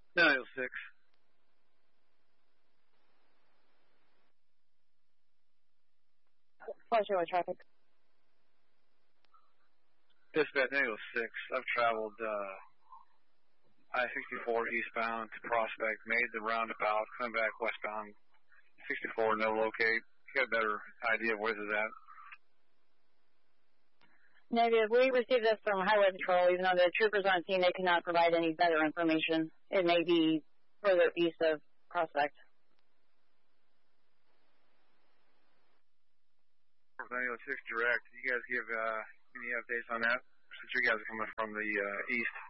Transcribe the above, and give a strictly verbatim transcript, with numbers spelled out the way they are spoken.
nine oh six. Flash with traffic. Dispatch nine oh six. I've traveled uh, I sixty-four eastbound to Prospect, made the roundabout, coming back westbound. sixty-four, no locate. You got a better idea of where this is at? Negative. We received this from Highway Patrol. Even though the troopers on scene, they cannot provide any better information. It may be further east of Prospect. nine oh six direct. You guys give uh, any updates on that? Since you guys are coming from the uh, east.